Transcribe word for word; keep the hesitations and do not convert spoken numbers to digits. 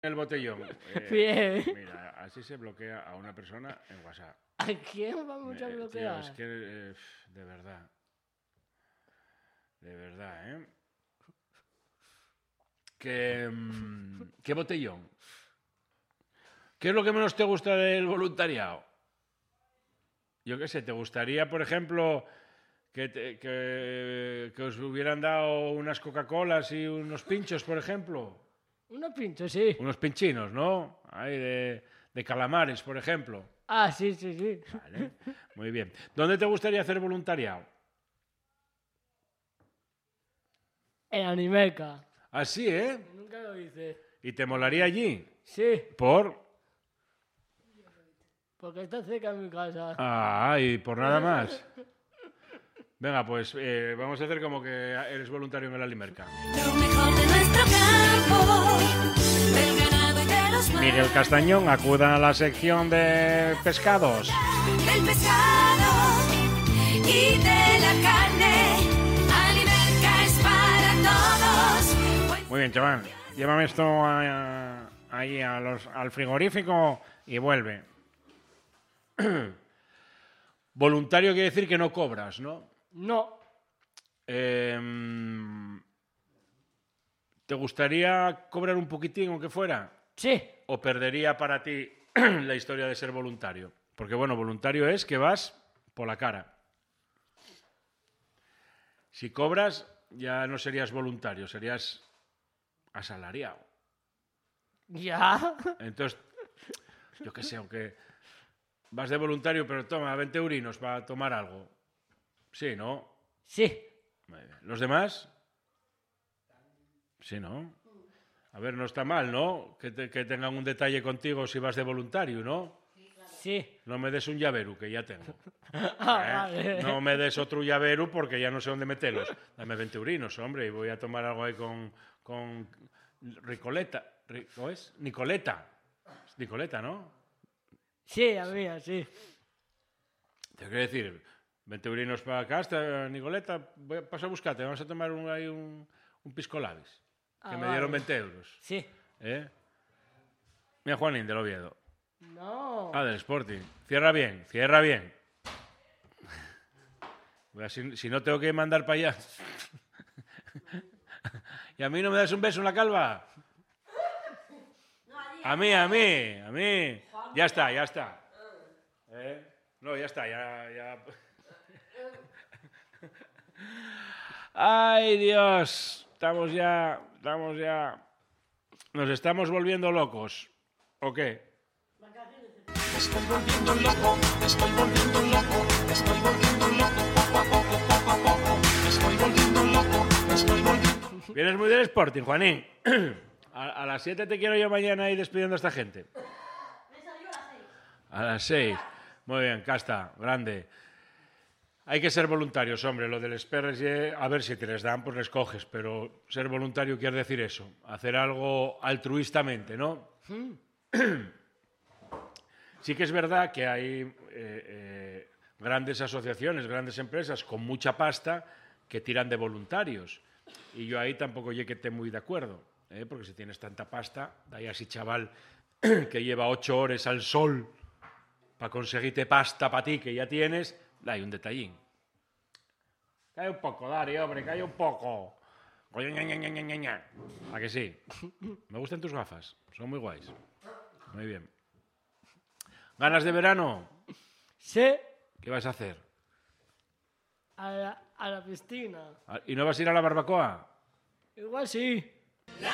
El botellón. Eh, Bien. Mira, así se bloquea a una persona en WhatsApp. ¿A quién vamos a Eh, bloquear? Tío, es que, eh, de verdad. De verdad, ¿eh? Que, mm, ¿Qué botellón? ¿Qué es lo que menos te gusta del voluntariado? Yo qué sé, ¿te gustaría, por ejemplo, que, te- que, que os hubieran dado unas Coca-Colas y unos pinchos, por ejemplo? Unos pinchos, sí. Unos pinchinos, ¿no? Ahí de, de calamares, por ejemplo. Ah, sí, sí, sí. Vale, muy bien. ¿Dónde te gustaría hacer voluntariado? En Animeca. Así, ¿eh? Nunca lo hice. ¿Y te molaría allí? Sí, ¿Por? porque está cerca de mi casa. Ah, y por nada más. Venga, pues eh, vamos a hacer como que eres voluntario en el Alimerca. Lo mejor de nuestro campo, del ganado y de los mares, Miguel Castañón, acuda a la sección de pescados. del pescado y de la carne. Alimerca es para todos. Pues Muy bien, chaval. Llévame esto a- a- ahí a los- al frigorífico y vuelve. Voluntario quiere decir que no cobras, ¿no? No, Em, ¿Te gustaría cobrar un poquitín, aunque fuera? sí, ¿O perdería para ti la historia de ser voluntario? Porque, bueno, voluntario es que vas por la cara. Si cobras, ya no serías voluntario, serías asalariado. ya. Entonces, yo qué sé, aunque vas de voluntario, pero toma veinte eurinos para tomar algo. Sí, ¿no? Sí, Muy bien. ¿Los demás? Sí, ¿no? A ver, no está mal, ¿no? Que, te- que tengan un detalle contigo si vas de voluntario, ¿no? sí. No me des un llavero, que ya tengo. Ah, ¿Eh? vale. No me des otro llavero porque ya no sé dónde meterlos. Dame veinte eurinos, hombre, y voy a tomar algo ahí con, con Ricoleta. Ri- ¿Cómo es? Nicoleta. Es Nicoleta, ¿no? Sí, a mí, sí. Te quiero decir, veinte eurinos para acá, hasta Nicoleta, voy a, paso a buscarte, vamos a tomar un, ahí un, un pisco labis, que Ah, me dieron vale. veinte euros. Sí. ¿Eh? Mira, Juanín, del Oviedo. No. Ah, del Sporting. Cierra bien, cierra bien. Voy a- Si, si no tengo que mandar para allá. ¿Y a mí no me das un beso en la calva? A mí, a mí, a mí. Ya está, ya está. ¿Eh? No, ya está, ya, ya. Ay, Dios. Estamos ya, estamos ya. Nos estamos volviendo locos. ¿O qué? Estoy volviendo loco, me estoy volviendo loco, me estoy volviendo loco, poco a poco, poco a poco, me estoy volviendo loco, me estoy volviendo. Vienes muy del Sporting, Juanín. A, a las siete te quiero yo mañana ir despidiendo a esta gente. A las seis. Muy bien, Casta, grande. Hay que ser voluntarios, hombre. Lo del Sperres, a ver si te les dan, pues les coges. Pero ser voluntario quiere decir eso. Hacer algo altruistamente, ¿no? Sí que es verdad que hay eh, eh, grandes asociaciones, grandes empresas con mucha pasta que tiran de voluntarios. Y yo ahí tampoco llegué que esté muy de acuerdo, ¿eh? Porque si tienes tanta pasta, da ahí así chaval que lleva ocho horas al sol para conseguirte pasta para ti que ya tienes, da ahí un detallín. Cae un poco, Dari, hombre, cae un poco. ¿A que sí? Me gustan tus gafas, son muy guays. Muy bien. ¿Ganas de verano? Sí, ¿Qué vas a hacer? a la, a la piscina. ¿Y no vas a ir a la barbacoa? Igual sí.